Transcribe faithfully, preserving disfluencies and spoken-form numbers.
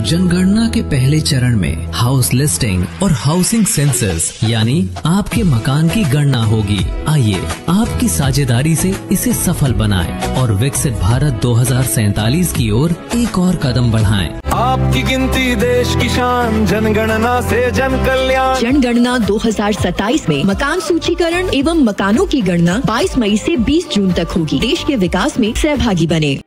जनगणना के पहले चरण में हाउस लिस्टिंग और हाउसिंग सेंसस यानी आपके मकान की गणना होगी। आइए आपकी साझेदारी से इसे सफल बनाएं और विकसित भारत दो हजार सैतालीस की ओर एक और कदम बढ़ाएं। आपकी गिनती देश की शान, जनगणना से जन कल्याण। जनगणना दो हजार सत्ताईस में मकान सूचीकरण एवं मकानों की गणना बाईस मई से बीस जून तक होगी। देश के विकास में सहभागी बने।